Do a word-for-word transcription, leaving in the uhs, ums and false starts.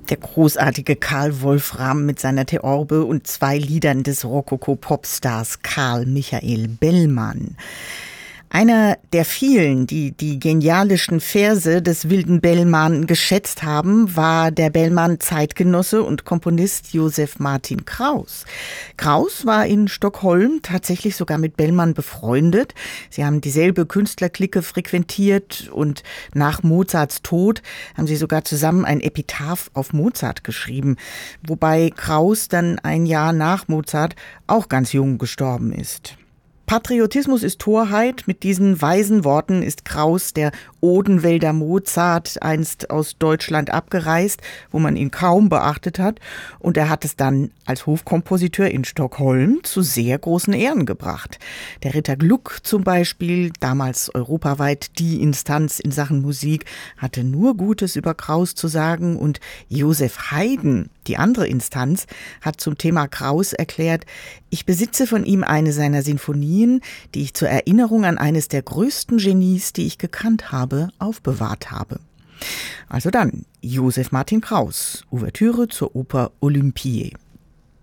Der großartige Karl Wolfram mit seiner Theorbe und zwei Liedern des Rokoko-Popstars Karl Michael Bellmann. Einer der vielen, die die genialischen Verse des wilden Bellmann geschätzt haben, war der Bellmann-Zeitgenosse und Komponist Joseph Martin Kraus. Kraus war in Stockholm tatsächlich sogar mit Bellmann befreundet. Sie haben dieselbe Künstlerclique frequentiert und nach Mozarts Tod haben sie sogar zusammen ein Epitaph auf Mozart geschrieben, wobei Kraus dann ein Jahr nach Mozart auch ganz jung gestorben ist. Patriotismus ist Torheit. Mit diesen weisen Worten ist Kraus, der Odenwälder Mozart, einst aus Deutschland abgereist, wo man ihn kaum beachtet hat. Und er hat es dann als Hofkompositeur in Stockholm zu sehr großen Ehren gebracht. Der Ritter Gluck zum Beispiel, damals europaweit die Instanz in Sachen Musik, hatte nur Gutes über Kraus zu sagen. Und Joseph Haydn, die andere Instanz, hat zum Thema Kraus erklärt: Ich besitze von ihm eine seiner Sinfonien, die ich zur Erinnerung an eines der größten Genies, die ich gekannt habe, aufbewahrt habe. Also dann, Joseph Martin Kraus, Ouvertüre zur Oper Olympie.